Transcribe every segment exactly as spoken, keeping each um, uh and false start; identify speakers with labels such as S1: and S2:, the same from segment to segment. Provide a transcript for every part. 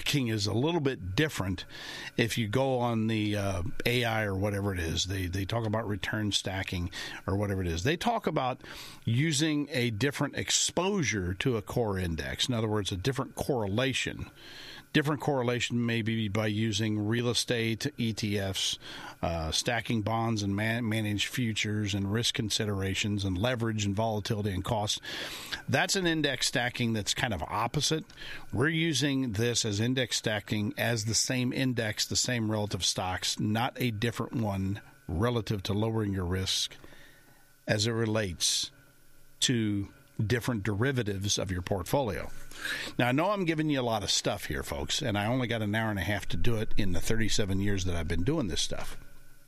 S1: stacking is a little bit different. If you go on the uh, A I or whatever it is, they, they talk about return stacking or whatever it is. They talk about using a different exposure to a core index. In other words, a different correlation. Different correlation may be by using real estate E T Fs, uh, stacking bonds and man- managed futures and risk considerations and leverage and volatility and cost. That's an index stacking that's kind of opposite. We're using this as index stacking as the same index, the same relative stocks, not a different one relative to lowering your risk as it relates to different derivatives of your portfolio. Now, I know I'm giving you a lot of stuff here, folks, and I only got an hour and a half to do it in the thirty-seven years that I've been doing this stuff.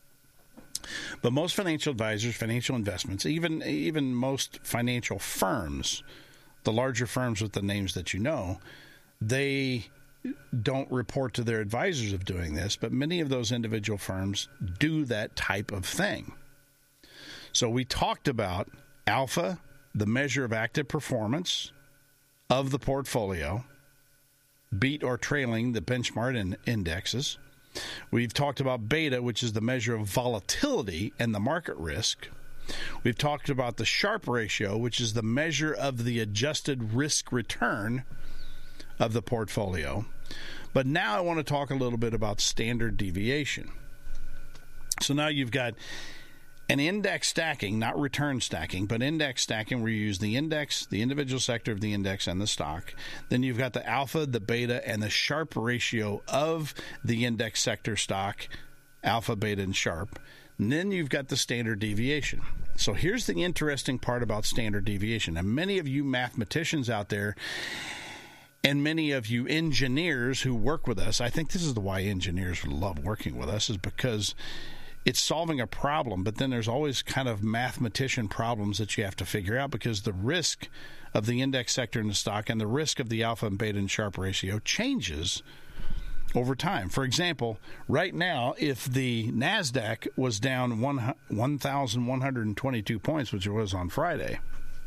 S1: But most financial advisors, financial investments, even even most financial firms, the larger firms with the names that you know, they don't report to their advisors of doing this, but many of those individual firms do that type of thing. So we talked about alpha, the measure of active performance of the portfolio, beat or trailing the benchmark in indexes. We've talked about beta, which is the measure of volatility and the market risk. We've talked about the Sharpe ratio, which is the measure of the adjusted risk return of the portfolio. But now I want to talk a little bit about standard deviation. So now you've got an index stacking, not return stacking, but index stacking where you use the index, the individual sector of the index, and the stock. Then you've got the alpha, the beta, and the Sharpe ratio of the index sector stock, alpha, beta, and Sharpe. And then you've got the standard deviation. So here's the interesting part about standard deviation. And many of you mathematicians out there and many of you engineers who work with us, I think this is the why engineers love working with us, is because it's solving a problem, but then there's always kind of mathematician problems that you have to figure out because the risk of the index sector and the stock and the risk of the alpha and beta and Sharpe ratio changes over time. For example, right now, if the NASDAQ was down one thousand one hundred twenty-two points, which it was on Friday,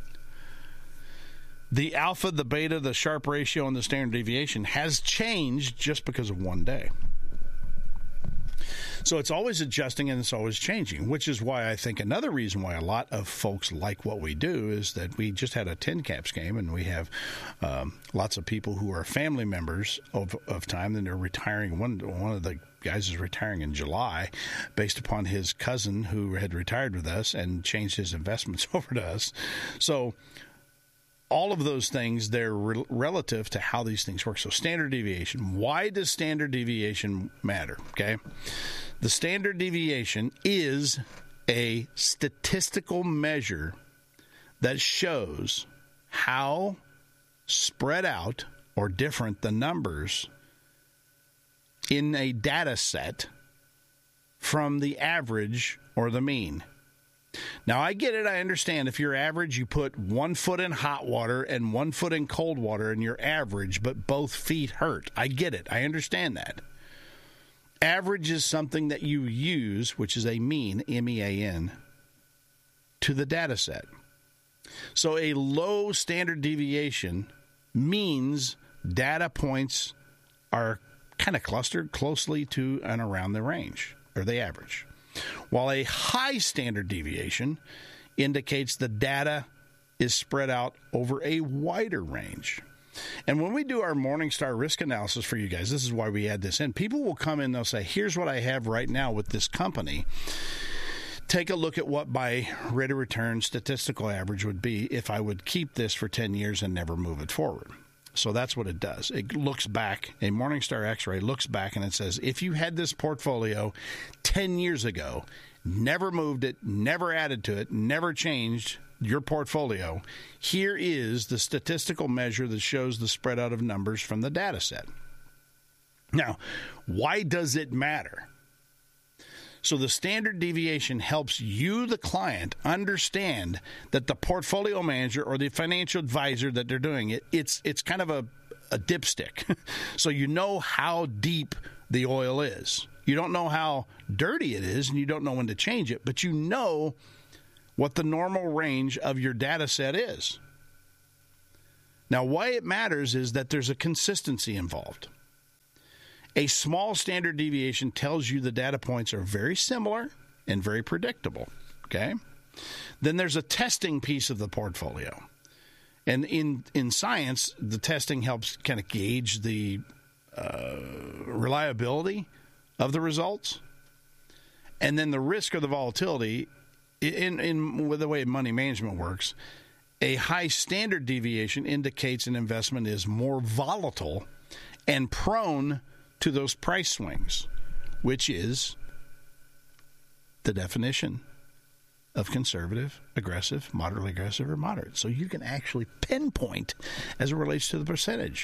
S1: the alpha, the beta, the Sharpe ratio, and the standard deviation has changed just because of one day. So it's always adjusting and it's always changing, which is why I think another reason why a lot of folks like what we do is that we just had a ten caps game and we have um, lots of people who are family members of, of time and they're retiring. One, one of the guys is retiring in July based upon his cousin who had retired with us and changed his investments over to us. So all of those things, they're re- relative to how these things work. So standard deviation. Why does standard deviation matter? Okay. The standard deviation is a statistical measure that shows how spread out or different the numbers in a data set from the average or the mean. Now, I get it. I understand if you're average, you put one foot in hot water and one foot in cold water and you're average, but both feet hurt. I get it. I understand that. Average is something that you use, which is a mean, M E A N, to the data set. So a low standard deviation means data points are kind of clustered closely to and around the range, or the average. While a high standard deviation indicates the data is spread out over a wider range. And when we do our Morningstar risk analysis for you guys, this is why we add this in. People will come in and they'll say, here's what I have right now with this company. Take a look at what my rate of return statistical average would be if I would keep this for ten years and never move it forward. So that's what it does. It looks back, a Morningstar X-ray looks back and it says, if you had this portfolio ten years ago, never moved it, never added to it, never changed your portfolio, here is the statistical measure that shows the spread out of numbers from the data set. Now, why does it matter? So the standard deviation helps you, the client, understand that the portfolio manager or the financial advisor that they're doing it, it's it's kind of a, a dipstick. So you know how deep the oil is. You don't know how dirty it is, and you don't know when to change it, but you know what the normal range of your data set is. Now, why it matters is that there's a consistency involved. A small standard deviation tells you the data points are very similar and very predictable, okay? Then there's a testing piece of the portfolio. And in, in science, the testing helps kind of gauge the uh, reliability of the results. And then the risk or the volatility, in, in with the way money management works, a high standard deviation indicates an investment is more volatile and prone to those price swings, which is the definition of conservative, aggressive, moderately aggressive, or moderate. So you can actually pinpoint as it relates to the percentage.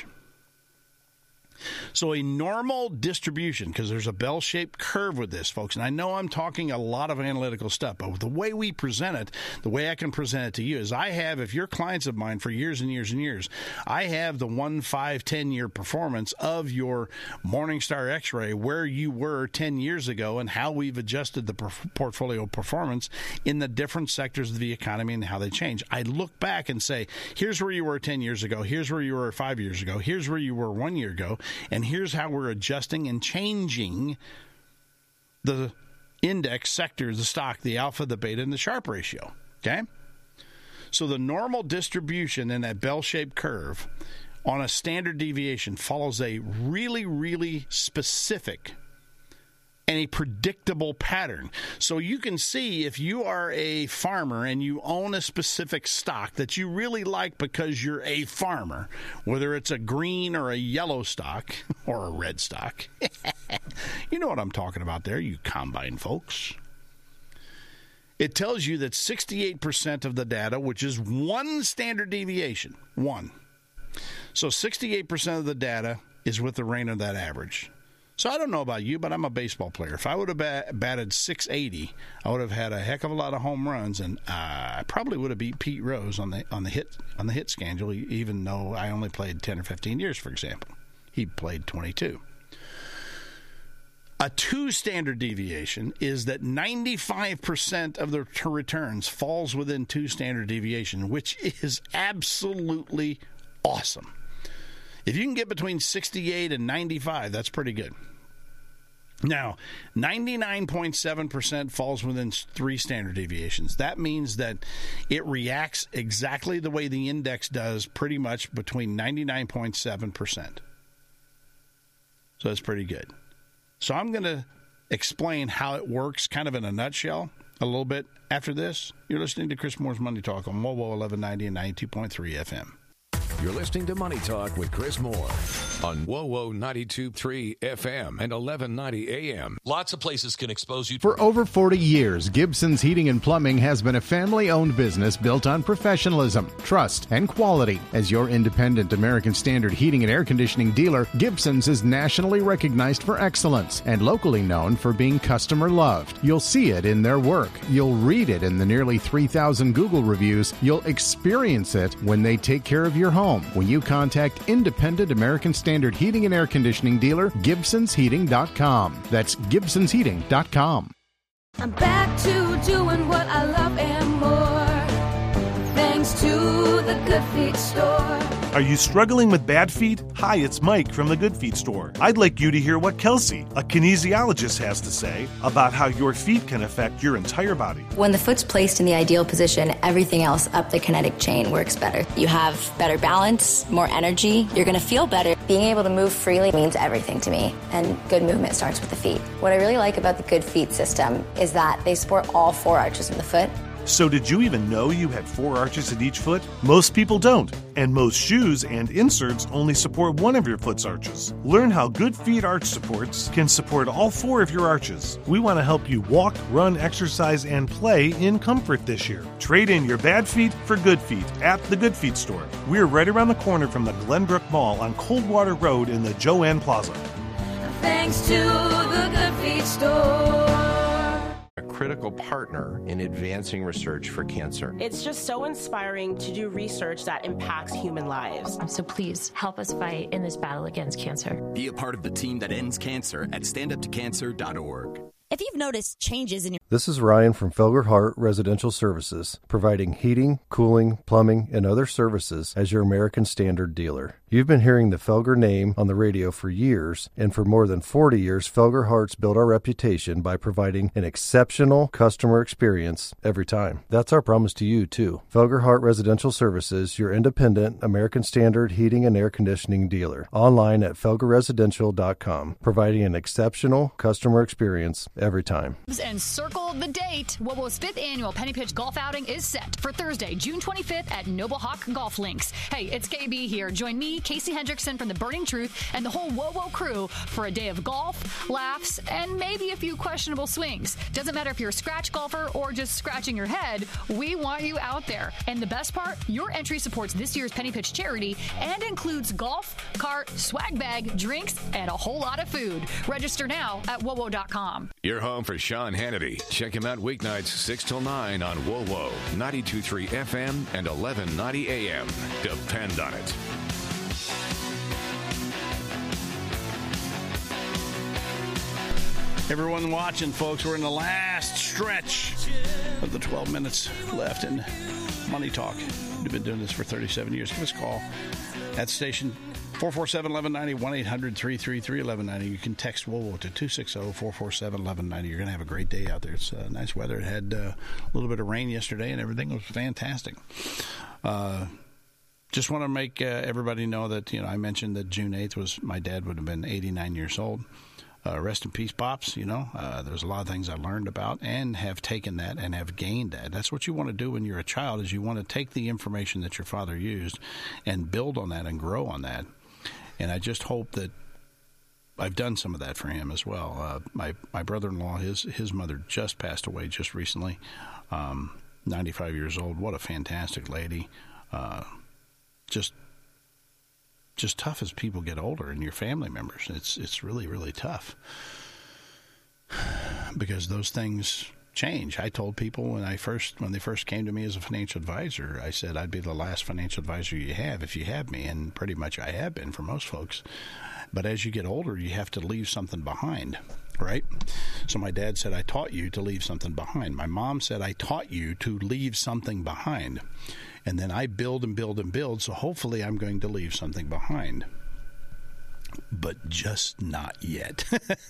S1: So a normal distribution, because there's a bell-shaped curve with this, folks, and I know I'm talking a lot of analytical stuff, but the way we present it, the way I can present it to you is I have, if you're clients of mine for years and years and years, I have the one, five, ten-year performance of your Morningstar X-ray, where you were ten years ago and how we've adjusted the per- portfolio performance in the different sectors of the economy and how they change. I look back and say, here's where you were ten years ago, here's where you were five years ago, here's where you were one year ago, and here's how we're adjusting and changing the index sector, the stock, the alpha, the beta, and the Sharpe ratio. Okay? So the normal distribution in that bell-shaped curve on a standard deviation follows a really, really specific and a predictable pattern. So you can see if you are a farmer and you own a specific stock that you really like because you're a farmer, whether it's a green or a yellow stock or a red stock. You know what I'm talking about there, you combine folks. It tells you that sixty-eight percent of the data, which is one standard deviation, one. So sixty-eight percent of the data is with the reign of that average. So I don't know about you, but I'm a baseball player. If I would have bat- batted six eighty, I would have had a heck of a lot of home runs, and uh, I probably would have beat Pete Rose on the on the hit on the hit schedule, even though I only played ten or fifteen years, for example. He played twenty-two. A two standard deviation is that ninety-five percent of the t- returns falls within two standard deviation, which is absolutely awesome. If you can get between sixty-eight and ninety-five, that's pretty good. Now, ninety-nine point seven percent falls within three standard deviations. That means that it reacts exactly the way the index does, pretty much between ninety-nine point seven percent. So that's pretty good. So I'm going to explain how it works kind of in a nutshell a little bit after this. You're listening to Chris Moore's Money Talk on WOWO eleven ninety and ninety-two point three F M.
S2: You're listening to Money Talk with Chris Moore on WOWO ninety-two point three F M and eleven ninety A M.
S3: Lots of places can expose you.
S4: For over forty years, Gibson's Heating and Plumbing has been a family-owned business built on professionalism, trust, and quality. As your independent American Standard heating and air conditioning dealer, Gibson's is nationally recognized for excellence and locally known for being customer-loved. You'll see it in their work. You'll read it in the nearly three thousand Google reviews. You'll experience it when they take care of your home. When you contact independent American Standard heating and air conditioning dealer, Gibsons Heating dot com. That's Gibsons Heating dot com.
S5: I'm back to doing what I love and more, thanks to the Good Feet store.
S6: Are you struggling with bad feet? Hi, it's Mike from the Good Feet store. I'd like you to hear what Kelsey, a kinesiologist, has to say about how your feet can affect your entire body.
S7: When the foot's placed in the ideal position, everything else up the kinetic chain works better. You have better balance, more energy, you're going to feel better. Being able to move freely means everything to me, and good movement starts with the feet. What I really like about the Good Feet system is that they support all four arches of the foot.
S6: So did you even know you had four arches in each foot? Most people don't, and most shoes and inserts only support one of your foot's arches. Learn how Good Feet arch supports can support all four of your arches. We want to help you walk, run, exercise, and play in comfort this year. Trade in your bad feet for good feet at the Good Feet store. We're right around the corner from the Glenbrook Mall on Coldwater Road in the Joanne Plaza.
S5: Thanks to the Good Feet store.
S8: A critical partner in advancing research for cancer.
S9: It's just so inspiring to do research that impacts human lives.
S10: So please help us fight in this battle against cancer.
S11: Be a part of the team that ends cancer at stand up to cancer dot org.
S12: If you've noticed changes in your...
S13: This is Ryan from Felger Hart Residential Services, providing heating, cooling, plumbing, and other services as your American Standard dealer. You've been hearing the Felger name on the radio for years, and for more than forty years, Felger Hearts built our reputation by providing an exceptional customer experience every time. That's our promise to you, too. Felger Heart Residential Services, your independent American Standard heating and air conditioning dealer. Online at felger residential dot com, providing an exceptional customer experience every time.
S14: And circle the date. WOWO's fifth annual Penny Pitch Golf Outing is set for Thursday, June twenty-fifth at Noble Hawk Golf Links. Hey, it's K B here. Join me, Casey Hendrickson from The Burning Truth, and the whole WOWO crew for a day of golf, laughs, and maybe a few questionable swings. Doesn't matter if you're a scratch golfer or just scratching your head, we want you out there. And the best part, your entry supports this year's Penny Pitch charity and includes golf, cart, swag bag, drinks, and a whole lot of food. Register now at W O W O dot com.
S2: You're home for Sean Hannity. Check him out weeknights six till nine on WOWO, ninety-two point three F M and eleven ninety A M. Depend on it.
S1: Everyone watching, folks, we're in the last stretch of the twelve minutes left in Money Talk. We've been doing this for thirty-seven years. Give us a call at station four four seven, eleven ninety, one eight hundred, three three three, eleven ninety. You can text WOWO to two six zero, four four seven, eleven ninety. You're going to have a great day out there. It's uh, nice weather. It had uh, a little bit of rain yesterday, and everything was fantastic. Uh, just want to make uh, everybody know that, you know, I mentioned that June eighth was, my dad would have been eighty-nine years old. Uh, rest in peace, Pops. You know, uh, there's a lot of things I learned about and have taken that and have gained that. That's what you want to do when you're a child, is you want to take the information that your father used and build on that and grow on that. And I just hope that I've done some of that for him as well. Uh, my my brother-in-law, his his mother just passed away just recently, um, ninety-five years old. What a fantastic lady. Uh, just just tough as people get older and your family members. It's it's really, really tough because those things change. I told people when I first when they first came to me as a financial advisor, I said I'd be the last financial advisor you have if you have me, and pretty much I have been for most folks. But as you get older, you have to leave something behind, right? So my dad said, I taught you to leave something behind. My mom said, I taught you to leave something behind. And then I build and build and build, so hopefully I'm going to leave something behind. But just not yet.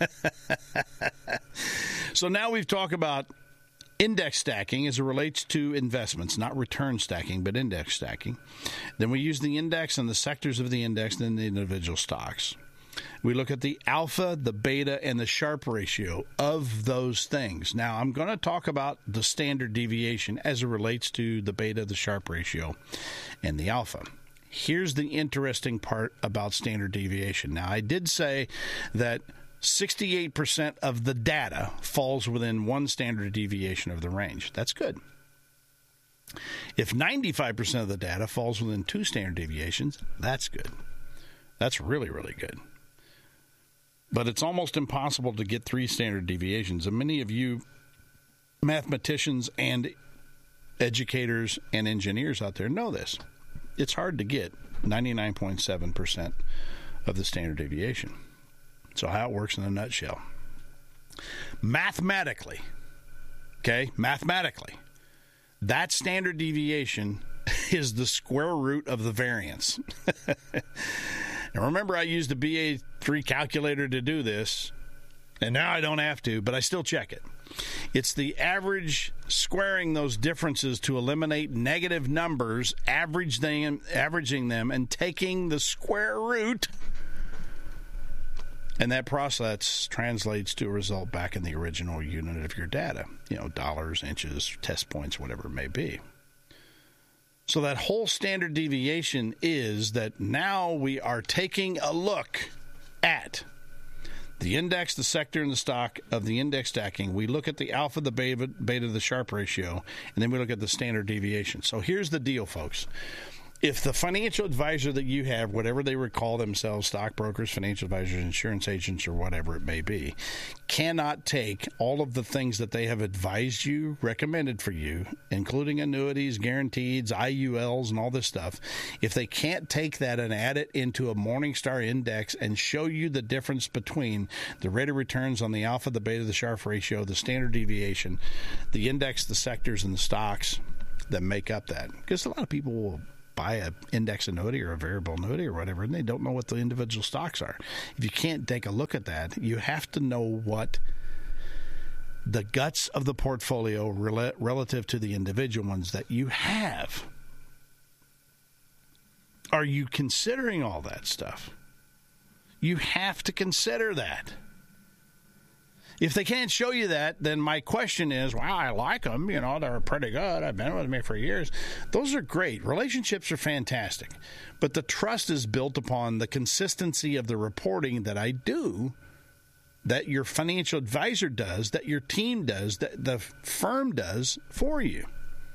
S1: So now we've talked about index stacking as it relates to investments, not return stacking, but index stacking. Then we use the index and the sectors of the index, then the individual stocks. We look at the alpha, the beta, and the Sharpe ratio of those things. Now, I'm going to talk about the standard deviation as it relates to the beta, the Sharpe ratio, and the alpha. Here's the interesting part about standard deviation. Now, I did say that sixty-eight percent of the data falls within one standard deviation of the range. That's good. If ninety-five percent of the data falls within two standard deviations, that's good. That's really, really good. But it's almost impossible to get three standard deviations. And many of you mathematicians and educators and engineers out there know this. It's hard to get ninety-nine point seven percent of the standard deviation. So how it works in a nutshell. Mathematically, okay, mathematically, that standard deviation is the square root of the variance. And remember, I used a B A three calculator to do this, and now I don't have to, but I still check it. It's the average squaring those differences to eliminate negative numbers, average them, averaging them, and taking the square root. And that process translates to a result back in the original unit of your data. You know, dollars, inches, test points, whatever it may be. So that whole standard deviation is that now we are taking a look at the index, the sector, and the stock of the index stacking. We look at the alpha, the beta, beta, the Sharpe ratio, and then we look at the standard deviation. So here's the deal, folks. If the financial advisor that you have, whatever they would call themselves, stockbrokers, financial advisors, insurance agents, or whatever it may be, cannot take all of the things that they have advised you, recommended for you, including annuities, guarantees, I U Ls, and all this stuff, if they can't take that and add it into a Morningstar index and show you the difference between the rate of returns on the alpha, the beta, the Sharpe ratio, the standard deviation, the index, the sectors, and the stocks that make up that, because a lot of people will buy an index annuity or a variable annuity or whatever, and they don't know what the individual stocks are. If you can't take a look at that, you have to know what the guts of the portfolio rel- relative to the individual ones that you have. Are you considering all that stuff? You have to consider that. If they can't show you that, then my question is, wow, I like them. You know, they're pretty good. I've been with me for years. Those are great. Relationships are fantastic. But the trust is built upon the consistency of the reporting that I do, that your financial advisor does, that your team does, that the firm does for you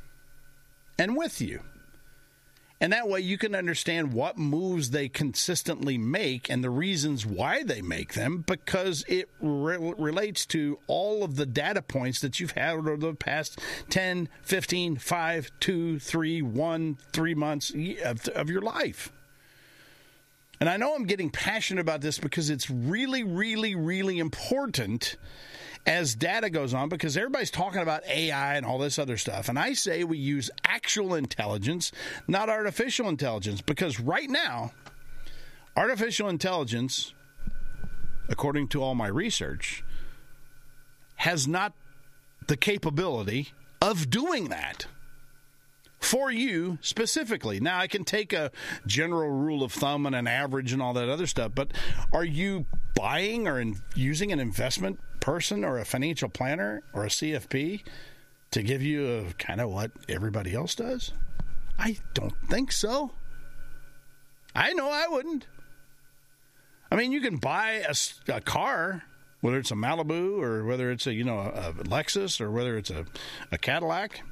S1: and with you. And that way you can understand what moves they consistently make and the reasons why they make them, because it re- relates to all of the data points that you've had over the past ten, fifteen, five, two, three, one, three months of, of your life. And I know I'm getting passionate about this because it's really, really, really important as data goes on, because everybody's talking about A I and all this other stuff. And I say we use actual intelligence, not artificial intelligence, because right now, artificial intelligence, according to all my research, has not the capability of doing that for you specifically. Now, I can take a general rule of thumb and an average and all that other stuff, but are you buying or in, using an investment person or a financial planner or a C F P to give you a, kind of what everybody else does? I don't think so. I know I wouldn't. I mean, you can buy a, a car, whether it's a Malibu or whether it's a, you know, a, a Lexus or whether it's a, a Cadillac.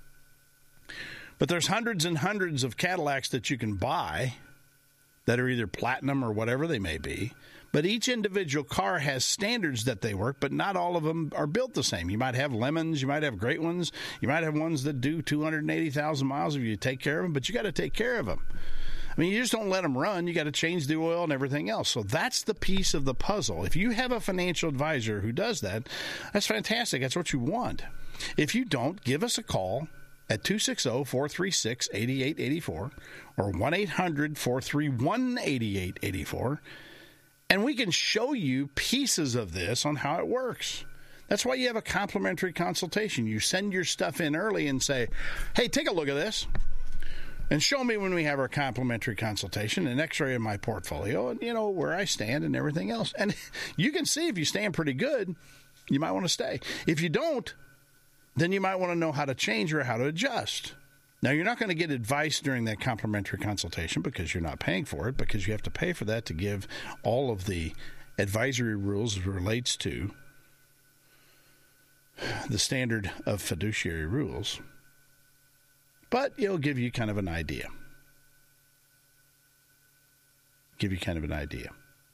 S1: But there's hundreds and hundreds of Cadillacs that you can buy that are either platinum or whatever they may be. But each individual car has standards that they work, but not all of them are built the same. You might have lemons, you might have great ones, you might have ones that do two hundred eighty thousand miles if you take care of them, but you got to take care of them. I mean, you just don't let them run. You got to change the oil and everything else. So that's the piece of the puzzle. If you have a financial advisor who does that, that's fantastic. That's what you want. If you don't, give us a call at two six zero, four three six, eight eight eight four or one eight hundred, four three one, eight eight eight four. And we can show you pieces of this on how it works. That's why you have a complimentary consultation. You send your stuff in early and say, hey, take a look at this. And show me when we have our complimentary consultation, an x-ray of my portfolio, and, you know, where I stand and everything else. And you can see if you stand pretty good, you might want to stay. If you don't, then you might want to know how to change or how to adjust. Now, you're not going to get advice during that complimentary consultation because you're not paying for it, because you have to pay for that to give all of the advisory rules as it relates to the standard of fiduciary rules. But it'll give you kind of an idea. Give you kind of an idea.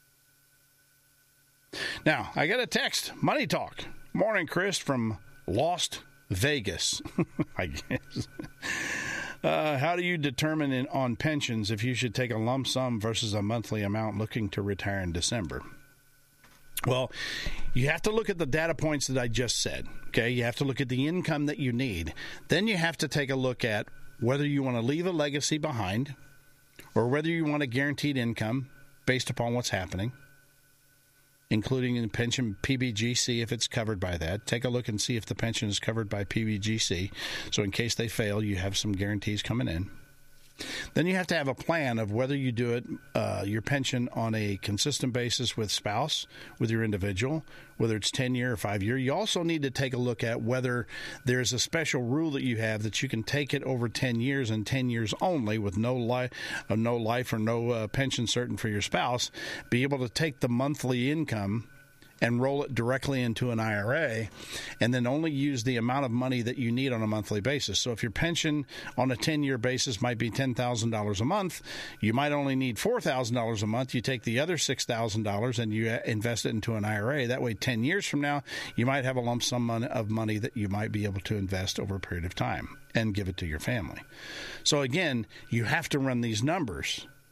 S1: Now, I got a text. Money Talk. Morning, Chris, from Lost Vegas, I guess. Uh, how do you determine in, on pensions if you should take a lump sum versus a monthly amount looking to retire in December? Well, you have to look at the data points that I just said. Okay, you have to look at the income that you need. Then you have to take a look at whether you want to leave a legacy behind or whether you want a guaranteed income based upon what's happening, including in pension P B G C if it's covered by that. Take a look and see if the pension is covered by P B G C. So in case they fail, you have some guarantees coming in. Then you have to have a plan of whether you do it, uh, your pension on a consistent basis with spouse, with your individual, whether it's ten-year or five-year. You also need to take a look at whether there's a special rule that you have that you can take it over ten years and ten years only with no, li- uh, no life or no uh, pension certain for your spouse, be able to take the monthly income and roll it directly into an I R A, and then only use the amount of money that you need on a monthly basis. So if your pension on a ten-year basis might be ten thousand dollars a month, you might only need four thousand dollars a month. You take the other six thousand dollars and you invest it into an I R A. That way, ten years from now, you might have a lump sum of money that you might be able to invest over a period of time and give it to your family. So again, you have to run these numbers.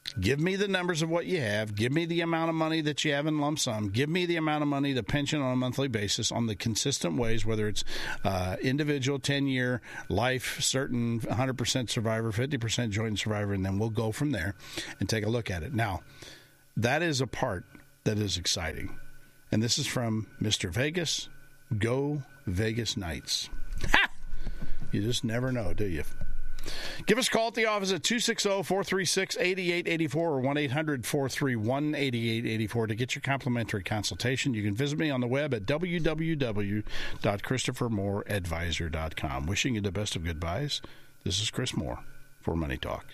S1: Give me the numbers of what you have. Give me the amount of money that you have in lump sum. Give me the amount of money, the pension on a monthly basis on the consistent ways, whether it's uh, individual, ten-year, life, certain, one hundred percent survivor, fifty percent joint survivor, and then we'll go from there and take a look at it. Now, that is a part that is exciting. And this is from Mister Vegas. Go Vegas Knights. Ha! You just never know, do you? Give us a call at the office at two six zero, four three six, eight eight eight four or one eight hundred, four three one, eight eight eight four to get your complimentary consultation. You can visit me on the web at w w w dot christopher moore advisor dot com. Wishing you the best of goodbyes. This is Chris Moore for Money Talk.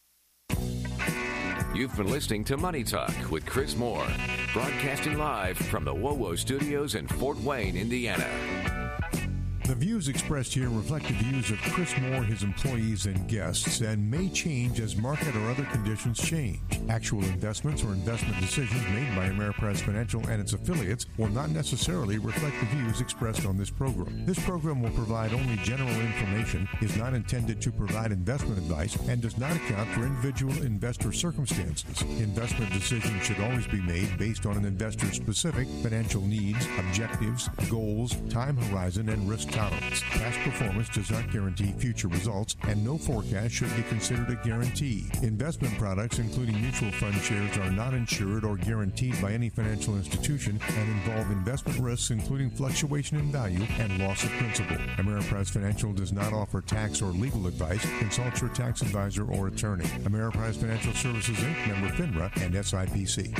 S2: You've been listening to Money Talk with Chris Moore, broadcasting live from the WoWo Studios in Fort Wayne, Indiana.
S15: The views expressed here reflect the views of Chris Moore, his employees, and guests, and may change as market or other conditions change. Actual investments or investment decisions made by Ameriprise Financial and its affiliates will not necessarily reflect the views expressed on this program. This program will provide only general information, is not intended to provide investment advice, and does not account for individual investor circumstances. Investment decisions should always be made based on an investor's specific financial needs, objectives, goals, time horizon, and risk tolerance. Past performance does not guarantee future results, and no forecast should be considered a guarantee. Investment products, including mutual fund shares, are not insured or guaranteed by any financial institution and involve investment risks, including fluctuation in value and loss of principal. Ameriprise Financial does not offer tax or legal advice. Consult your tax advisor or attorney. Ameriprise Financial Services, Incorporated, member FINRA and S I P C.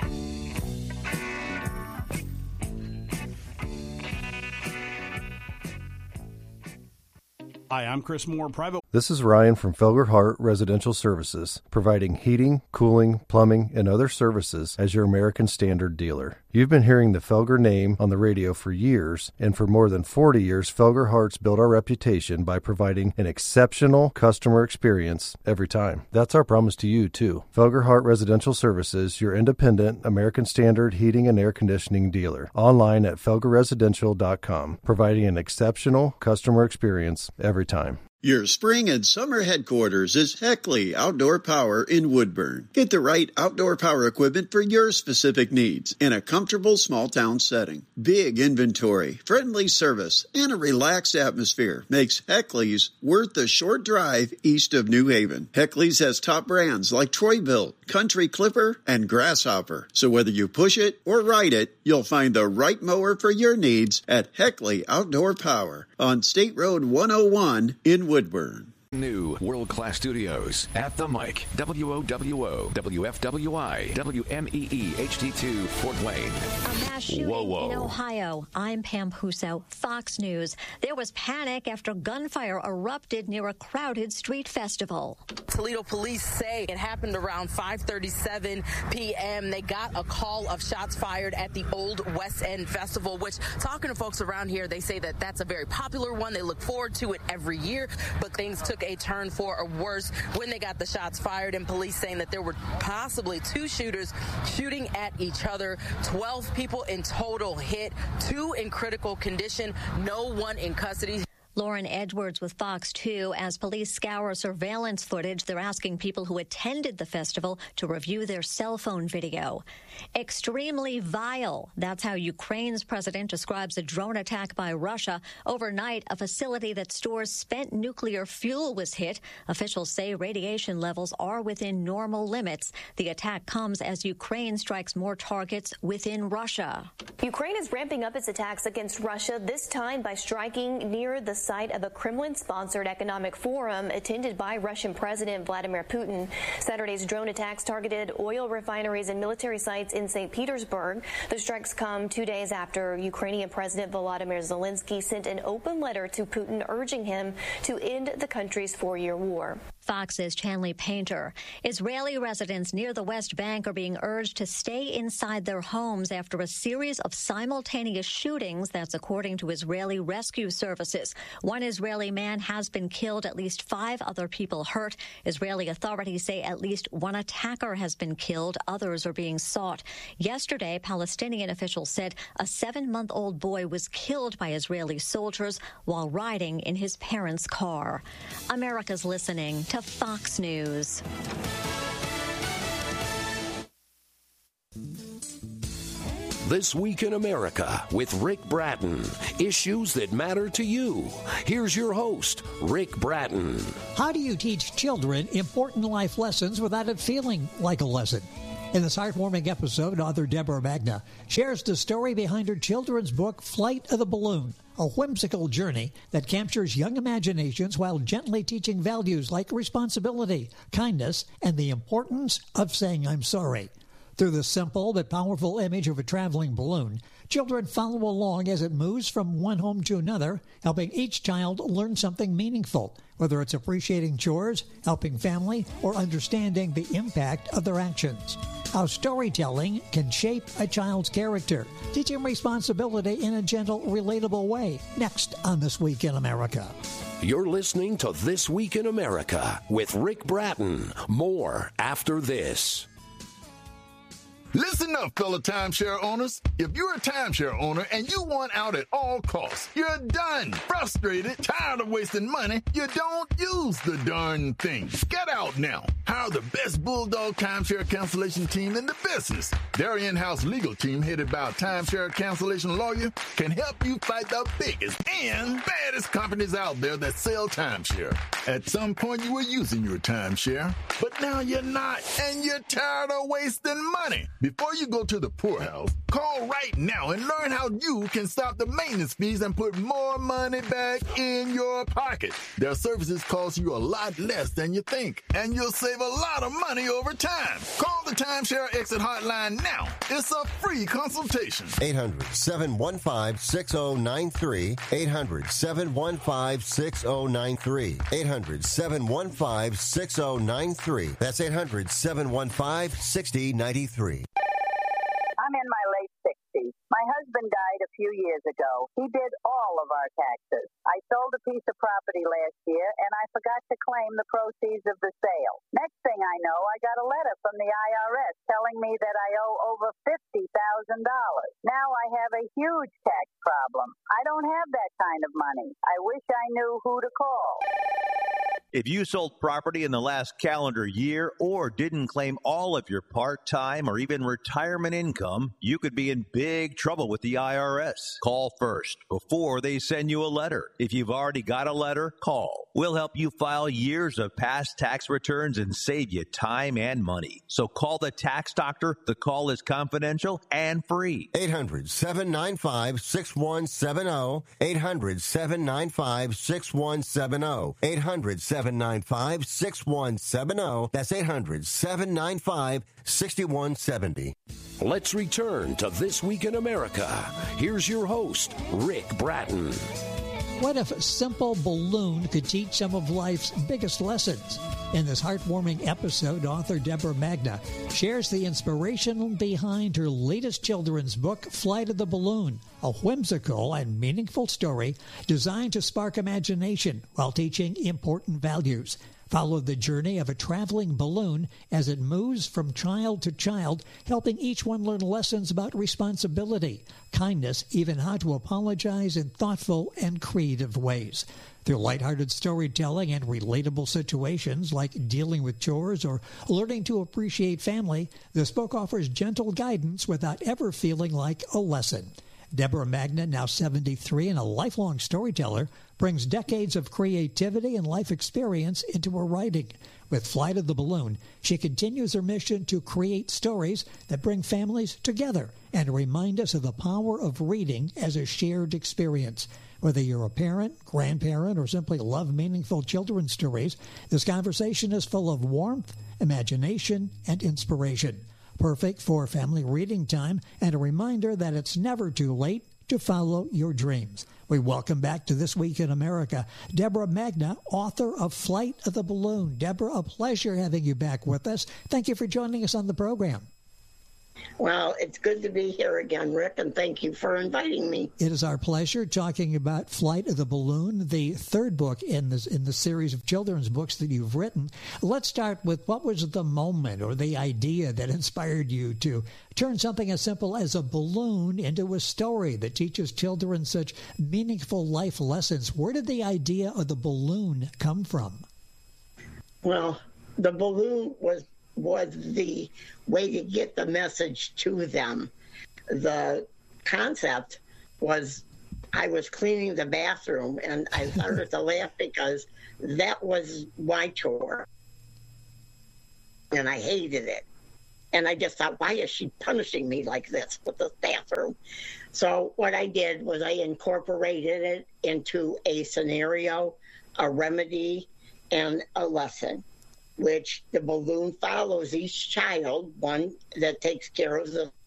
S1: Hi, I'm Chris Moore, private.
S13: This is Ryan from Felger Hart Residential Services, providing heating, cooling, plumbing, and other services as your American Standard dealer. You've been hearing the Felger name on the radio for years, and for more than forty years, Felger Hart's built our reputation by providing an exceptional customer experience every time. That's our promise to you, too. Felger Hart Residential Services, your independent American Standard heating and air conditioning dealer. Online at felger residential dot com, providing an exceptional customer experience every time.
S16: Your spring and summer headquarters is Heckley Outdoor Power in Woodburn. Get the right outdoor power equipment for your specific needs in a comfortable small town setting. Big inventory, friendly service, and a relaxed atmosphere makes Heckley's worth the short drive east of New Haven. Heckley's has top brands like Troy-Bilt, Country Clipper, and Grasshopper. So whether you push it or ride it, you'll find the right mower for your needs at Heckley Outdoor Power on State Road one oh one in Woodburn.
S2: New world-class studios at the mic. W O W O, W F W I, W M E E H D two, Fort Wayne.
S12: A mass shooting
S2: whoa, whoa.
S12: in Ohio. I'm Pam Huso, Fox News. There was panic after gunfire erupted near a crowded street festival.
S17: Toledo police say it happened around five thirty-seven p.m. They got a call of shots fired at the Old West End Festival, which, talking to folks around here, they say that that's a very popular one. They look forward to it every year, but things took a turn for a worse when they got the shots fired, and police saying that there were possibly two shooters shooting at each other. twelve people in total hit, two in critical condition, no one in custody.
S12: Lauren Edwards with Fox two. As police scour surveillance footage, they're asking people who attended the festival to review their cell phone video. Extremely vile. That's how Ukraine's president describes a drone attack by Russia. Overnight, a facility that stores spent nuclear fuel was hit. Officials say radiation levels are within normal limits. The attack comes as Ukraine strikes more targets within Russia.
S18: Ukraine is ramping up its attacks against Russia, this time by striking near the site of a Kremlin-sponsored economic forum attended by Russian President Vladimir Putin. Saturday's drone attacks targeted oil refineries and military sites in Saint Petersburg. The strikes come two days after Ukrainian President Volodymyr Zelensky sent an open letter to Putin urging him to end the country's four-year war.
S12: Fox's Chanley Painter. Israeli residents near the West Bank are being urged to stay inside their homes after a series of simultaneous shootings. That's according to Israeli rescue services. One Israeli man has been killed, at least five other people hurt. Israeli authorities say at least one attacker has been killed. Others are being sought. Yesterday, Palestinian officials said a seven-month-old boy was killed by Israeli soldiers while riding in his parents' car. America's listening to Fox News.
S19: This Week in America with Rick Bratton. Issues that matter to you. Here's your host, Rick Bratton.
S20: How do you teach children important life lessons without it feeling like a lesson? In this heartwarming episode, author Deborah Magna shares the story behind her children's book, Flight of the Balloon, a whimsical journey that captures young imaginations while gently teaching values like responsibility, kindness, and the importance of saying I'm sorry. Through the simple but powerful image of a traveling balloon, children follow along as it moves from one home to another, helping each child learn something meaningful, whether it's appreciating chores, helping family, or understanding the impact of their actions. How storytelling can shape a child's character, teaching responsibility in a gentle, relatable way. Next on This Week in America.
S19: You're listening to This Week in America with Rick Bratton. More after this.
S21: Listen up, fellow timeshare owners. If you're a timeshare owner and you want out at all costs, you're done, frustrated, tired of wasting money, you don't use the darn thing. Get out now. Hire the best Bulldog timeshare cancellation team in the business. Their in-house legal team, headed by a timeshare cancellation lawyer, can help you fight the biggest and baddest companies out there that sell timeshare. At some point, you were using your timeshare, but now you're not, and you're tired of wasting money. Before you go to the poorhouse, call right now and learn how you can stop the maintenance fees and put more money back in your pocket. Their services cost you a lot less than you think, and you'll save a lot of money over time. Call the Timeshare Exit Hotline now. It's a free consultation.
S22: eight hundred, seven one five, six oh nine three. eight hundred, seven one five, six oh nine three. eight hundred, seven one five, six oh nine three. That's eight hundred, seven one five, six oh nine three.
S23: I'm in my late sixties. My husband died a few years ago. He did all of our taxes. I sold a piece of property last year, and I forgot to claim the proceeds of the sale. Next thing I know, I got a letter from the I R S telling me that I owe over fifty thousand dollars. Now I have a huge tax problem. I don't have that kind of money. I wish I knew who to call.
S24: If you sold property in the last calendar year or didn't claim all of your part-time or even retirement income, you could be in big trouble with the I R S. Call first before they send you a letter. If you've already got a letter, call. We'll help you file years of past tax returns and save you time and money. So call the tax doctor. The call is confidential and free.
S22: eight hundred, seven nine five, six one seven zero. eight hundred, seven nine five, six one seven zero. eight hundred, seven nine five, six one seven zero. That's eight hundred, seven nine five, six one seven zero.
S19: Let's return to This Week in America. Here's your host, Rick Bratton.
S20: What if a simple balloon could teach some of life's biggest lessons? In this heartwarming episode, author Deborah Magna shares the inspiration behind her latest children's book, Flight of the Balloon, a whimsical and meaningful story designed to spark imagination while teaching important values. Follow the journey of a traveling balloon as it moves from child to child, helping each one learn lessons about responsibility, kindness, even how to apologize in thoughtful and creative ways. Through lighthearted storytelling and relatable situations like dealing with chores or learning to appreciate family, this book offers gentle guidance without ever feeling like a lesson. Deborah Magna, now seventy-three and a lifelong storyteller, brings decades of creativity and life experience into her writing. With Flight of the Balloon, she continues her mission to create stories that bring families together and remind us of the power of reading as a shared experience. Whether you're a parent, grandparent, or simply love meaningful children's stories, this conversation is full of warmth, imagination, and inspiration. Perfect for family reading time and a reminder that it's never too late to follow your dreams. We welcome back to This Week in America, Deborah Magna, author of Flight of the Balloon. Deborah, a pleasure having you back with us. Thank you for joining us on the program.
S25: Well, it's good to be here again, Rick, and thank you for inviting me.
S20: It is our pleasure talking about Flight of the Balloon, the third book in this in the series of children's books that you've written. Let's start with what was the moment or the idea that inspired you to turn something as simple as a balloon into a story that teaches children such meaningful life lessons. Where did the idea of the balloon come from?
S25: Well, the balloon was was the way to get the message to them. the concept was I was cleaning the bathroom, and I started to laugh because that was my chore. And I hated it. And I just thought, why is she punishing me like this with this bathroom? So what I did was I incorporated it into a scenario, a remedy, and a lesson, which the balloon follows each child, one that takes care of the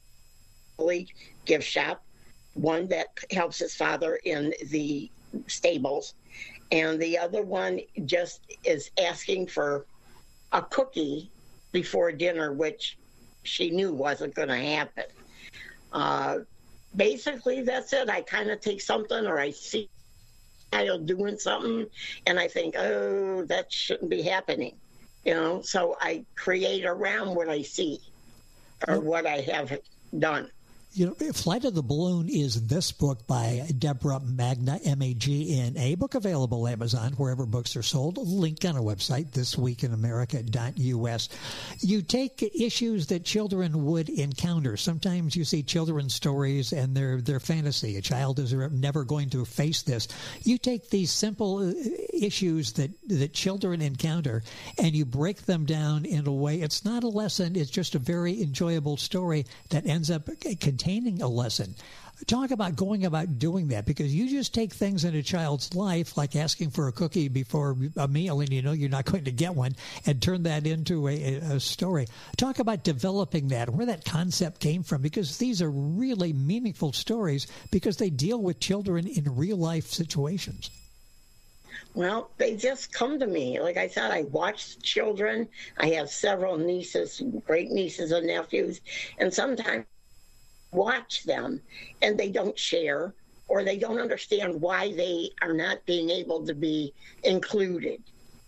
S25: gift shop, one that helps his father in the stables, and the other one just is asking for a cookie before dinner, which she knew wasn't going to happen. Uh, basically, that's it. I kind of take something, or I see a child doing something, and I think, oh, that shouldn't be happening. You know, so I create around what I see or what I have done.
S20: You know, Flight of the Balloon is this book by Deborah Magna, M A G N A. Book available Amazon, wherever books are sold. Link on our website, this week in america dot u s. You take issues that children would encounter. Sometimes you see children's stories and they're, they're fantasy. A child is never going to face this. You take these simple issues that, that children encounter and you break them down in a way. It's not a lesson. It's just a very enjoyable story that ends up containing a lesson. Talk about going about doing that, because you just take things in a child's life, like asking for a cookie before a meal and you know you're not going to get one, and turn that into a, a story. Talk about developing that, where that concept came from, because these are really meaningful stories because they deal with children in real life situations.
S25: Well, they just come to me. Like I said, I watch children. I have several nieces, great nieces and nephews, and sometimes watch them and they don't share, or they don't understand why they are not being able to be included.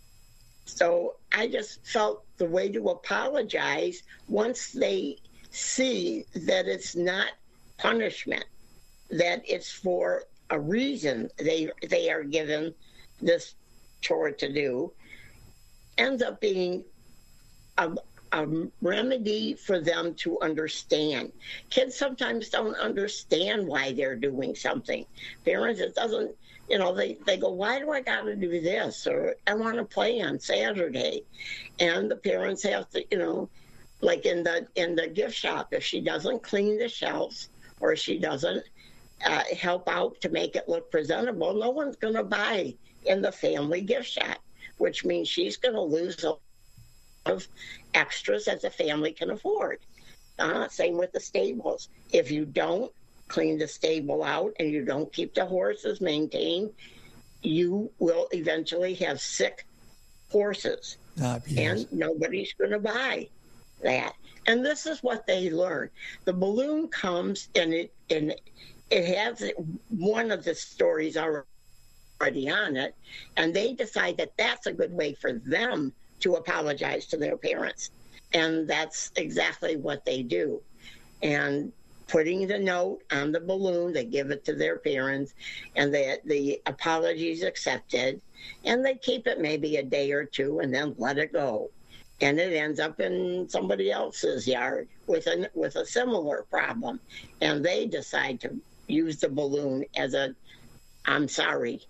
S25: So I just felt the way to apologize once they see that it's not punishment, that it's for a reason they they are given this chore to do, ends up being a a remedy for them to understand. Kids sometimes don't understand why they're doing something. Parents, it doesn't, you know, they, they go, why do I got to do this? Or I want to play on Saturday. And the parents have to, you know, like in the in the gift shop, if she doesn't clean the shelves or she doesn't uh, help out to make it look presentable, no one's going to buy in the family gift shop, which means she's going to lose a of extras that the family can afford. Uh, same with the stables. If you don't clean the stable out and you don't keep the horses maintained, you will eventually have sick horses. Uh, yes. And nobody's going to buy that. And this is what they learn. The balloon comes and it and it has one of the stories already on it, and they decide that that's a good way for them to apologize to their parents. And that's exactly what they do. And putting the note on the balloon, they give it to their parents, and they, the apology is accepted, and they keep it maybe a day or two and then let it go. And it ends up in somebody else's yard with a, with a similar problem. And they decide to use the balloon as a, I'm sorry.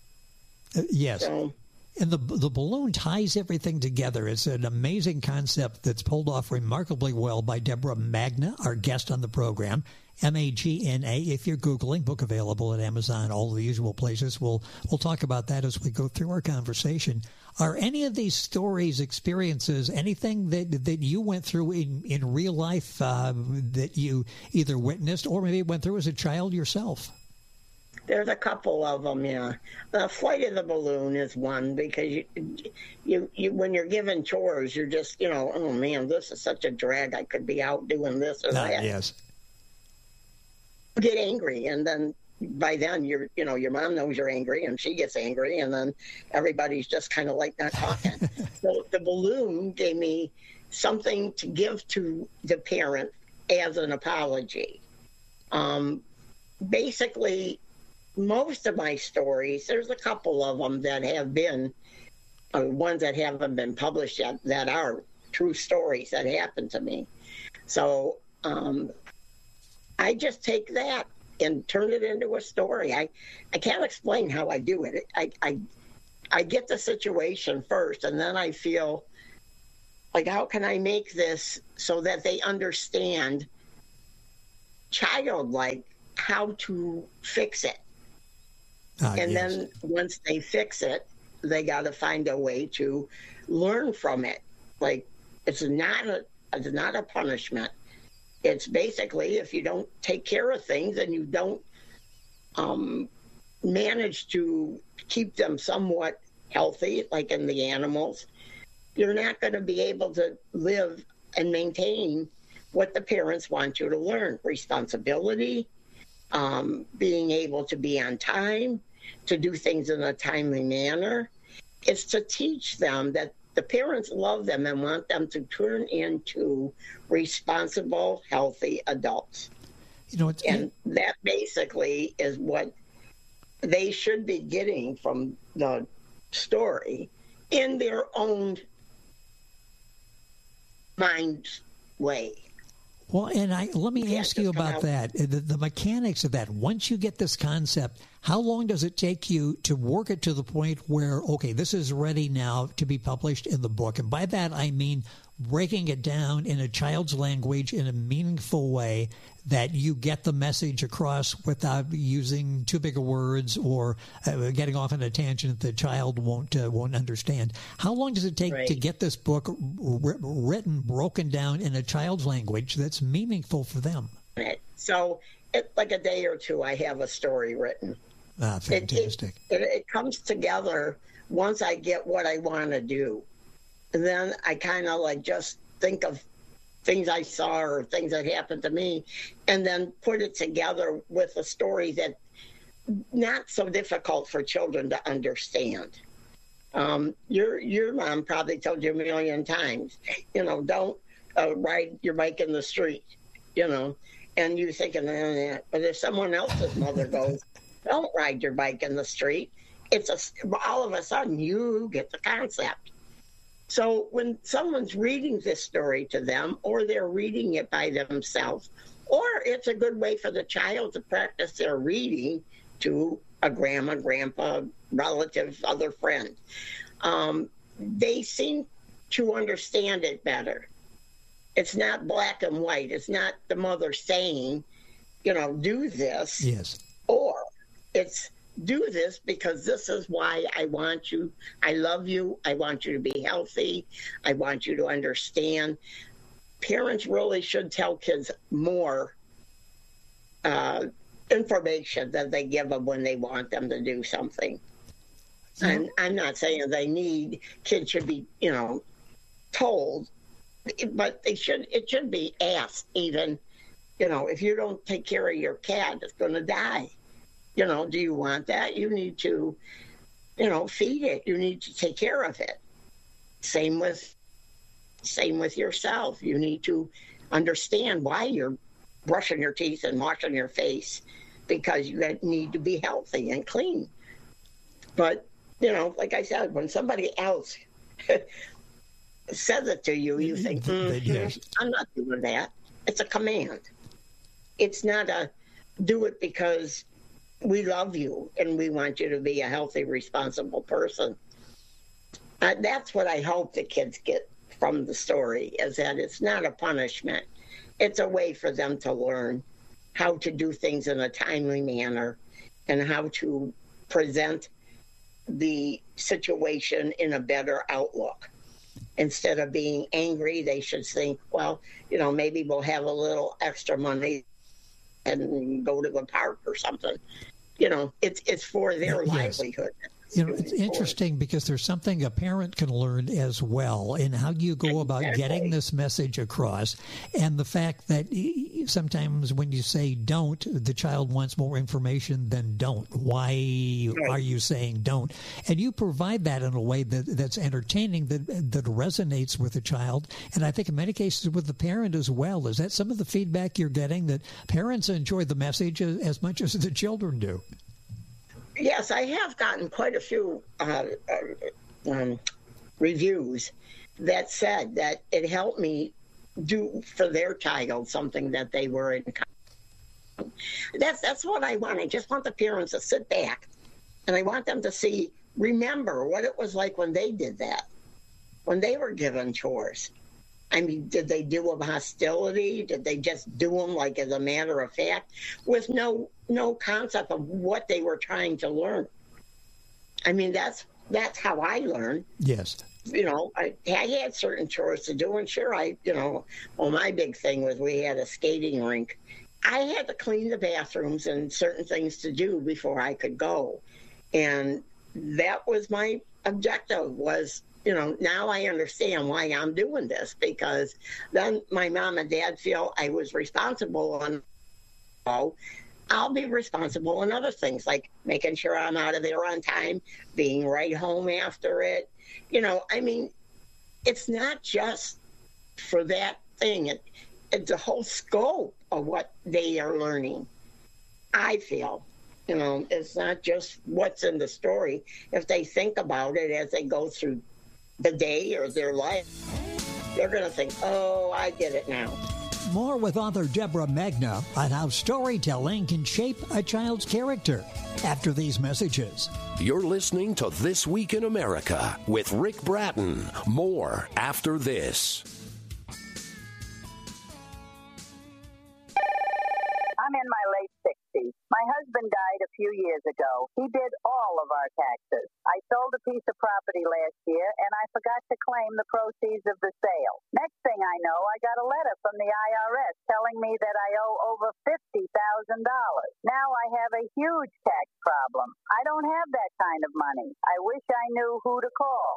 S20: Uh, yes.
S25: So,
S20: And the the balloon ties everything together. It's an amazing concept that's pulled off remarkably well by Deborah Magna, our guest on the program, M A G N A. If you're Googling, book available at Amazon, all the usual places. We'll we'll talk about that as we go through our conversation. Are any of these stories, experiences, anything that that you went through in, in real life uh, that you either witnessed or maybe went through as a child yourself?
S25: There's a couple of them, yeah. The Flight of the Balloon is one, because you, you, you, when you're given chores, you're just, you know, oh man, this is such a drag. I could be out doing this or
S20: uh,
S25: that.
S20: Yes.
S25: You get angry, and then by then you're, you know, your mom knows you're angry, and she gets angry, and then everybody's just kind of like not talking. So the balloon gave me something to give to the parent as an apology. Um, basically. Most of my stories, there's a couple of them that have been, uh, ones that haven't been published yet, that are true stories that happened to me. So um, I just take that and turn it into a story. I, I can't explain how I do it. I, I, I get the situation first, and then I feel like, how can I make this so that they understand childlike how to fix it? Uh, and yes. Then once they fix it, they got to find a way to learn from it. Like, it's not a, it's not a punishment. It's basically, if you don't take care of things and you don't um, manage to keep them somewhat healthy, like in the animals, you're not going to be able to live and maintain what the parents want you to learn. Responsibility, um, being able to be on time, to do things in a timely manner. It's to teach them that the parents love them and want them to turn into responsible, healthy adults. You know, it's, and that basically is what they should be getting from the story in their own mind way.
S20: Well, and I let me ask you about that, the, the mechanics of that. Once you get this concept, how long does it take you to work it to the point where, okay, this is ready now to be published in the book? And by that, I mean breaking it down in a child's language in a meaningful way that you get the message across without using too big of words or uh, getting off on a tangent that the child won't uh, won't understand. How long does it take right. to get this book r- written, broken down in a child's language that's meaningful for them?
S25: So, it, like a day or two, I have a story written.
S20: Ah, fantastic.
S25: It, it, it, it comes together once I get what I want to do. And then I kind of like just think of things I saw or things that happened to me, and then put it together with a story that not so difficult for children to understand. Um, your your mom probably told you a million times, you know, don't uh, ride your bike in the street, you know, and you're thinking, eh, but if someone else's mother goes, don't ride your bike in the street, it's a, all of a sudden you get the concept. So when someone's reading this story to them, or they're reading it by themselves, or it's a good way for the child to practice their reading to a grandma, grandpa, relative, other friend, um, they seem to understand it better. It's not black and white. It's not the mother saying, you know, do this.
S20: Yes.
S25: Or it's, do this because this is why I want you. I love you. I want you to be healthy. I want you to understand. Parents really should tell kids more uh, information than they give them when they want them to do something. Mm-hmm. And I'm not saying they need, kids should be, you know, told, but they should, it should be asked even, you know, if you don't take care of your cat, it's going to die. You know, do you want that? You need to, you know, feed it. You need to take care of it. Same with, same with yourself. You need to understand why you're brushing your teeth and washing your face, because you need to be healthy and clean. But, you know, like I said, when somebody else says it to you, you think, mm-hmm, I'm not doing that. It's a command. It's not a do it because we love you and we want you to be a healthy, responsible person. Uh, that's what I hope the kids get from the story, is that it's not a punishment. It's a way for them to learn how to do things in a timely manner and how to present the situation in a better outlook. Instead of being angry, they should think, well, you know, maybe we'll have a little extra money and go to the park or something. You know, it's it's for their yes. livelihood.
S20: You know, it's interesting because there's something a parent can learn as well in how you go about exactly. getting this message across, and the fact that sometimes when you say don't, the child wants more information than don't. Why right. are you saying don't? And you provide that in a way that that's entertaining, that that resonates with the child, and I think in many cases with the parent as well. Is that some of the feedback you're getting, that parents enjoy the message as much as the children do?
S25: Yes, I have gotten quite a few uh, uh, um, reviews that said that it helped me do for their child something that they were in. That's that's what I want. I just want the parents to sit back, and I want them to see, remember what it was like when they did that, when they were given chores. I mean, did they do them hostility? Did they just do them like as a matter of fact, with no no concept of what they were trying to learn? I mean, that's that's how I learned.
S20: Yes.
S25: You know, I, I had certain chores to do, and sure, I, you know, well, my big thing was we had a skating rink. I had to clean the bathrooms and certain things to do before I could go. And that was my objective was, you know, now I understand why I'm doing this, because then my mom and dad feel I was responsible on, oh, I'll be responsible in other things, like making sure I'm out of there on time, being right home after it. You know, I mean, it's not just for that thing. It, it's the whole scope of what they are learning, I feel. You know, it's not just what's in the story. If they think about it as they go through the day or their life, they're going to think, oh, I get it now.
S20: More with author Deborah Magna on how storytelling can shape a child's character after these messages.
S19: You're listening to This Week in America with Rick Bratton. More after this.
S23: I'm in my late sixties. My husband died a few years ago. He did all of our taxes. I sold a piece of property last year, and I forgot to claim the proceeds of the sale. Next thing I know, I got a letter from the I R S telling me that I owe over fifty thousand dollars. Now I have a huge tax problem. I don't have that kind of money. I wish I knew who to call.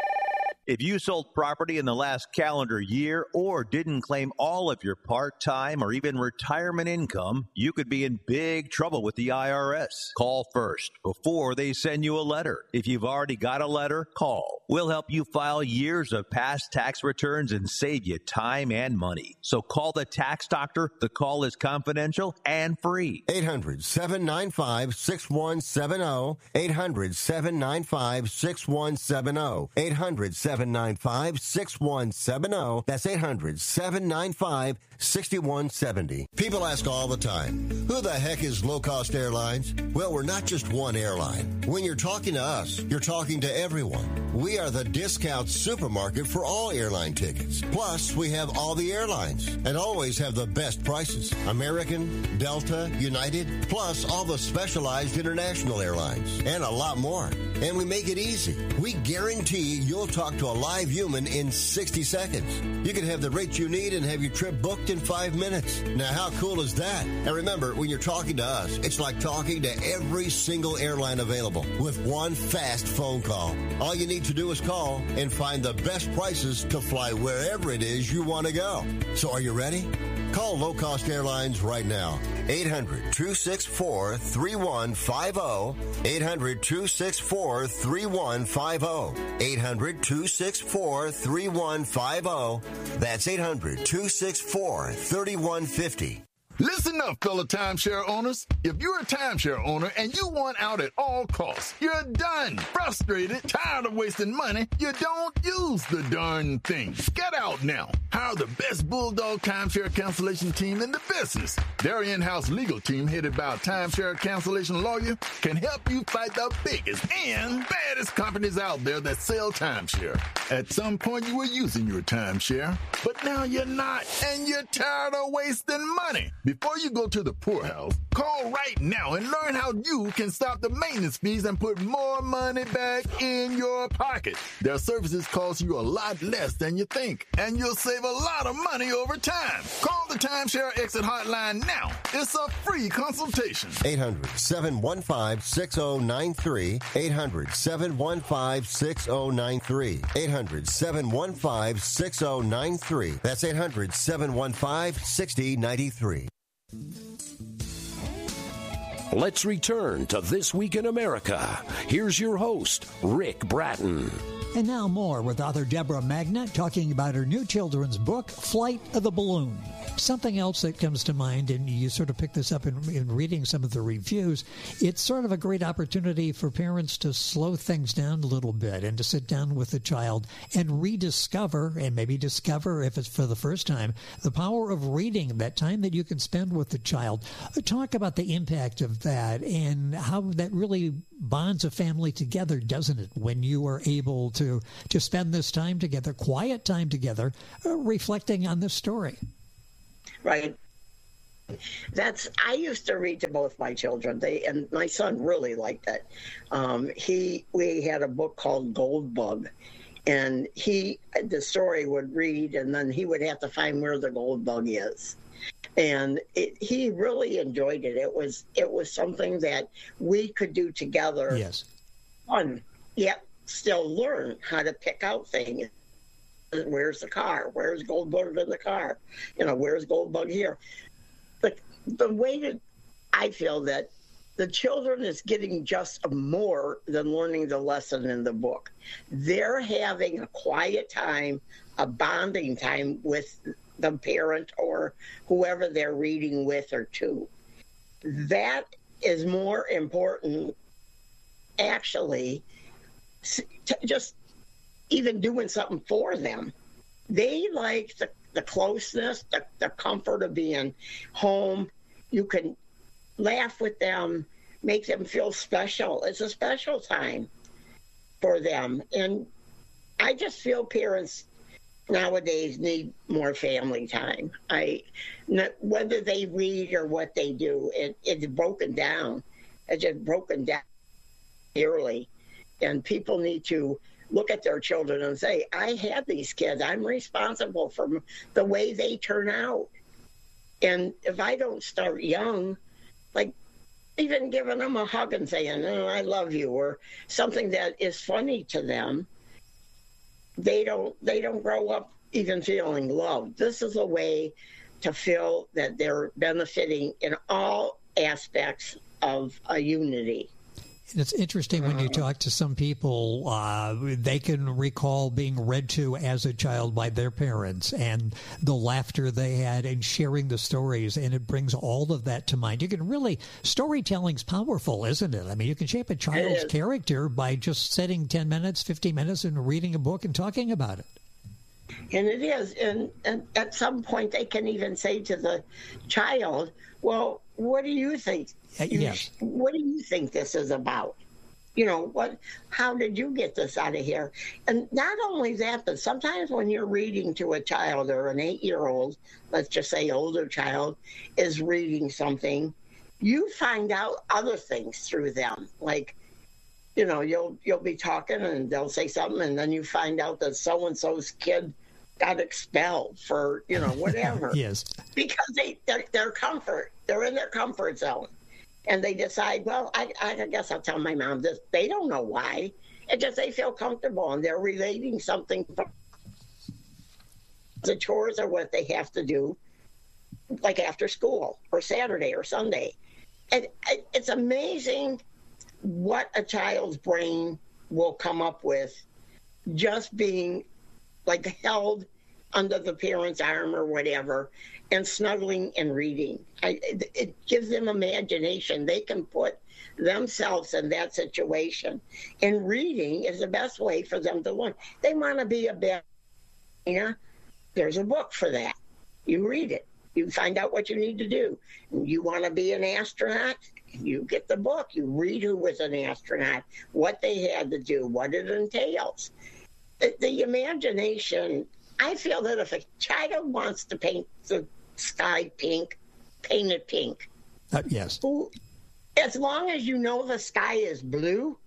S24: If you sold property in the last calendar year or didn't claim all of your part-time or even retirement income, you could be in big trouble with the I R S. Call first before they send you a letter. If you've already got a letter, call. We'll help you file years of past tax returns and save you time and money. So call the tax doctor. The call is confidential and free.
S22: eight hundred, seven nine five, six one seven zero. eight hundred, seven nine five, six one seven zero. eight hundred, seven nine five, six one seven zero. That's eight hundred, seven nine five, six one seven zero. People ask all the time, who the heck is Low Cost Airlines? Well, we're not just one airline. When you're talking to us, you're talking to everyone. We are the discount supermarket for all airline tickets. Plus, we have all the airlines and always have the best prices. American, Delta, United, plus all the specialized international airlines and a lot more. And we make it easy. We guarantee you'll talk to a live human in sixty seconds. You can have the rate you need and have your trip booked in five minutes. Now, how cool is that? And remember, when you're talking to us, it's like talking to every single airline available with one fast phone call. All you need to do is call and find the best prices to fly wherever it is you want to go. So are you ready? Call Low Cost Airlines right now. eight hundred, two six four, three one five zero. eight hundred, two six four, three one five zero. eight hundred, two six four, three one five zero. That's eight hundred, two six four, three one five zero.
S21: Listen up, fellow timeshare owners. If you're a timeshare owner and you want out at all costs, you're done. Frustrated, tired of wasting money, you don't use the darn thing. Get out now. Hire the best Bulldog timeshare cancellation team in the business. Their in-house legal team, headed by a timeshare cancellation lawyer, can help you fight the biggest and baddest companies out there that sell timeshare. At some point, you were using your timeshare, but now you're not, and you're tired of wasting money. Before you go to the poorhouse, call right now and learn how you can stop the maintenance fees and put more money back in your pocket. Their services cost you a lot less than you think, and you'll save a lot of money over time. Call the Timeshare Exit Hotline now. It's a free consultation.
S22: eight hundred, seven one five, six zero nine three. eight hundred, seven one five, six zero nine three. eight hundred, seven one five, six zero nine three. That's eight hundred, seven one five, six zero nine three.
S19: Let's return to This Week in America. Here's your host, Rick Bratton.
S20: And now more with author Deborah Magna talking about her new children's book, Flight of the Balloon. Something else that comes to mind, and you sort of pick this up in, in reading some of the reviews, it's sort of a great opportunity for parents to slow things down a little bit and to sit down with the child and rediscover, and maybe discover if it's for the first time, the power of reading, that time that you can spend with the child. Talk about the impact of that and how that really bonds a family together, doesn't it, when you are able to, to spend this time together, quiet time together, uh, reflecting on this story.
S25: Right. That's, I used to read to both my children. They, and my son really liked that. Um, he, we had a book called Gold Bug, and he, the story would read, and then he would have to find where the gold bug is. And it, he really enjoyed it. It was, it was something that we could do together.
S20: Yes.
S25: Fun, yet still learn how to pick out things. Where's the car? Where's Goldbug in the car? You know, where's Goldbug here? But the way that I feel that the children is getting just more than learning the lesson in the book. They're having a quiet time, a bonding time with the parent or whoever they're reading with or to. That is more important, actually, to just even doing something for them. They like the, the closeness, the, the comfort of being home. You can laugh with them, make them feel special. It's a special time for them. And I just feel parents nowadays need more family time. I, whether they read or what they do, it, it's broken down. It's just broken down early. And people need to look at their children and say, I had these kids. I'm responsible for the way they turn out. And if I don't start young, like even giving them a hug and saying, oh, I love you, or something that is funny to them, they don't they don't grow up even feeling loved. This is a way to feel that they're benefiting in all aspects of a unity.
S20: It's interesting when you talk to some people, uh, they can recall being read to as a child by their parents and the laughter they had and sharing the stories, and it brings all of that to mind. You can really, storytelling's powerful, isn't it? I mean, you can shape a child's character by just sitting ten minutes, fifteen minutes and reading a book and talking about it.
S25: And it is. And, and at some point they can even say to the child, well, what do you think? You,
S20: yes.
S25: What do you think this is about? You know, what? How did you get this out of here? And not only that, but sometimes when you're reading to a child or an eight-year-old, let's just say older child, is reading something, you find out other things through them. Like, you know, you'll you'll be talking and they'll say something, and then you find out that so-and-so's kid got expelled for, you know, whatever.
S20: Yes.
S25: Because they, they're, they're comfort. They're in their comfort zone. And they decide, well, I, I guess I'll tell my mom this. They don't know why. It's just they feel comfortable, and they're relating something from the chores or what they have to do, like after school or Saturday or Sunday. And it's amazing what a child's brain will come up with just being like held under the parent's arm or whatever and snuggling and reading. I, it, it gives them imagination. They can put themselves in that situation. And reading is the best way for them to learn. They want to be a ballerina. There's a book for that. You read it. You find out what you need to do. You want to be an astronaut? You get the book. You read who was an astronaut, what they had to do, what it entails. The, the imagination, I feel that if a child wants to paint the sky pink, paint it pink.
S20: Uh, yes.
S25: As long as you know the sky is blue,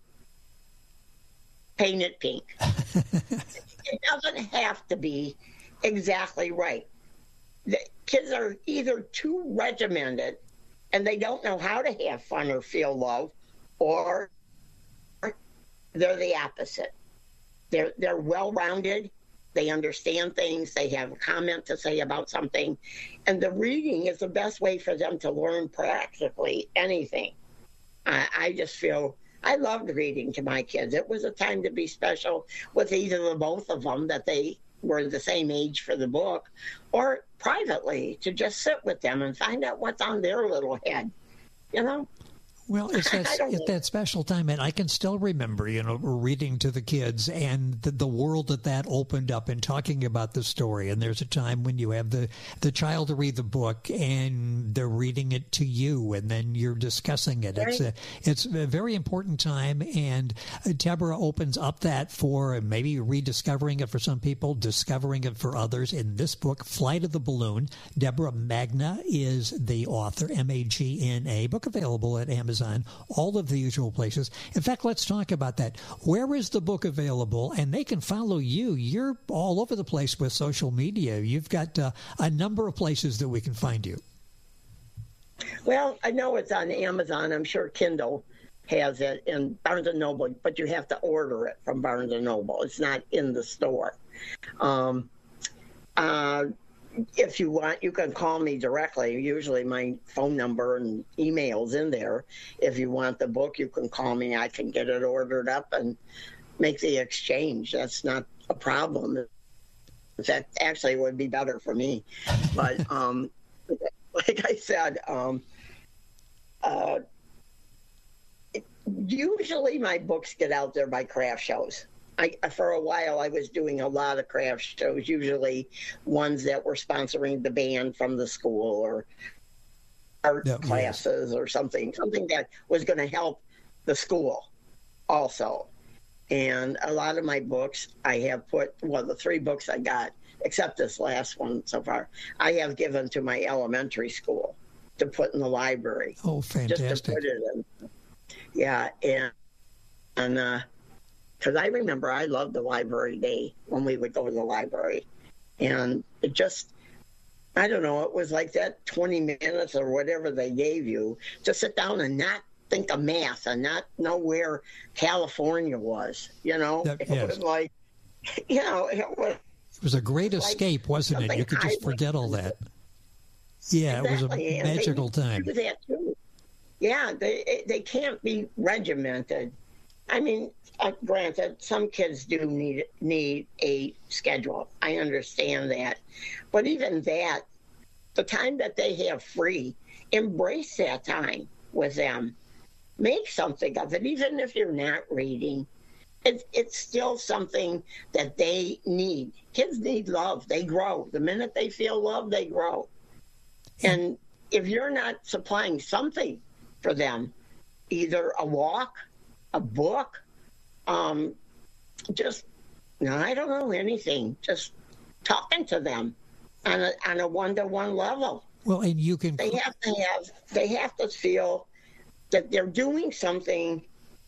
S25: paint it pink. It doesn't have to be exactly right. The kids are either too regimented and they don't know how to have fun or feel love, or they're the opposite. They're they're well-rounded. They understand things. They have a comment to say about something. And the reading is the best way for them to learn practically anything. I, I just feel, I loved reading to my kids. It was a time to be special with either or both of them, that they were the same age for the book, or privately to just sit with them and find out what's on their little head, you know?
S20: Well, it's that, it's that special time, and I can still remember, you know, reading to the kids and the, the world that that opened up and talking about the story. And there's a time when you have the, the child to read the book, and they're reading it to you, and then you're discussing it. Right. It's a it's a very important time, and Deborah opens up that for maybe rediscovering it for some people, discovering it for others. In this book, Flight of the Balloon, Deborah Magna is the author, M A G N A, book available at Amazon. All of the usual places. In fact, let's talk about that. Where is the book available? And they can follow you. You're all over the place with social media. You've got uh, a number of places that we can find you.
S25: Well, I know it's on Amazon. I'm sure Kindle has it, in Barnes and Noble, but you have to order it from Barnes and Noble. It's not in the store. Um, uh, If you want, you can call me directly. Usually my phone number and email's in there. If you want the book, you can call me. I can get it ordered up and make the exchange. That's not a problem. In fact, actually, it would be better for me. But um, like I said, um, uh, it, usually my books get out there by craft shows. I, for a while, I was doing a lot of craft shows, usually ones that were sponsoring the band from the school or art yeah, classes yes. or something, something that was going to help the school also. And a lot of my books, I have put, well, the three books I got, except this last one so far, I have given to my elementary school to put in the library.
S20: Oh, fantastic.
S25: Just to put it in. Yeah, and, and uh, because I remember I loved the library day when we would go to the library. And it just, I don't know, it was like that twenty minutes or whatever they gave you to sit down and not think of math and not know where California was, you know? That, it yes. was like, you know, it was,
S20: it was a great like escape, wasn't it? You could just forget all that. Yeah, exactly. It was a magical time.
S25: Do that too. Yeah, they they can't be regimented. I mean, uh, granted, some kids do need need a schedule. I understand that. But even that, the time that they have free, embrace that time with them. Make something of it, even if you're not reading. It, it's still something that they need. Kids need love. They grow. The minute they feel love, they grow. And if you're not supplying something for them, either a walk, a book, um, just, no, I don't know, anything. Just talking to them on a, on a one-to-one level.
S20: Well, and you can...
S25: They have to have, they have to feel that they're doing something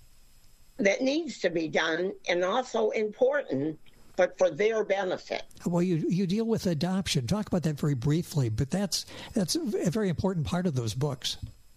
S25: that needs to be done and also important, but for their benefit.
S20: Well, you you deal with adoption. Talk about that very briefly, but that's that's a very important part of those books.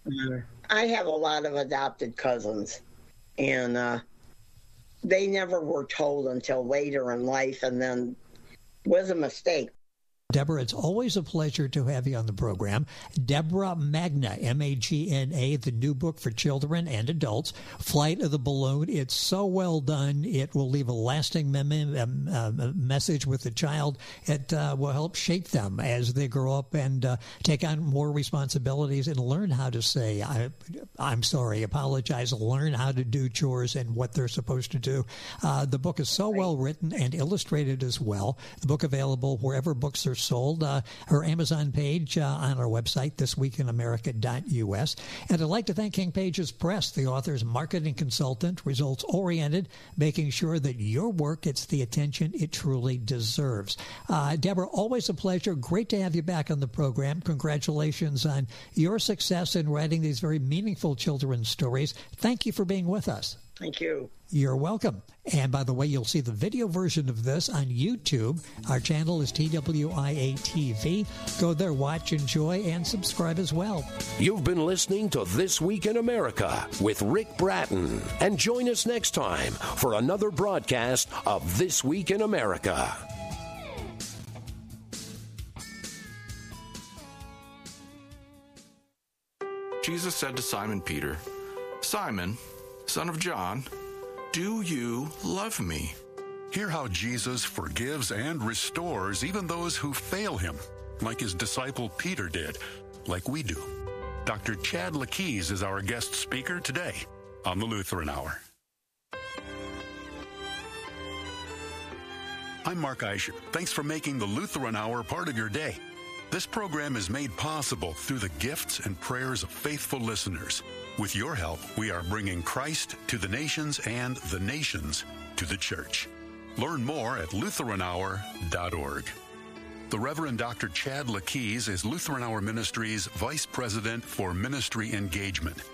S25: I have a lot of adopted cousins, and uh, they never were told until later in life, and then was a mistake.
S20: Deborah, it's always a pleasure to have you on the program. Deborah Magna, M A G N A, the new book for children and adults, Flight of the Balloon. It's so well done. It will leave a lasting mem- um, uh, message with the child. It uh, will help shape them as they grow up and uh, take on more responsibilities and learn how to say, I, I'm sorry, apologize, learn how to do chores and what they're supposed to do. Uh, the book is so well written and illustrated as well. The book available wherever books are sold. Uh, her Amazon page uh, on our website, this week in america dot u s. And I'd like to thank King Pages Press, the author's marketing consultant, results-oriented, making sure that your work gets the attention it truly deserves. Uh, Deborah, always a pleasure. Great to have you back on the program. Congratulations on your success in writing these very meaningful children's stories. Thank you for being with us.
S25: Thank you.
S20: You're welcome. And by the way, you'll see the video version of this on YouTube. Our channel is T W I A T V. Go there, watch, enjoy, and subscribe as well.
S19: You've been listening to This Week in America with Rick Bratton. And join us next time for another broadcast of This Week in America.
S3: Jesus said to Simon Peter, "Simon, son of John, do you love me?"
S4: Hear how Jesus forgives and restores even those who fail him, like his disciple Peter did, like we do. Doctor Chad Lakees is our guest speaker today on the Lutheran Hour. I'm Mark Eicher. Thanks for making the Lutheran Hour part of your day. This program is made possible through the gifts and prayers of faithful listeners. With your help, we are bringing Christ to the nations and the nations to the church. Learn more at Lutheran Hour dot org. The Reverend Doctor Chad Lakees is Lutheran Hour Ministries Vice President for Ministry Engagement.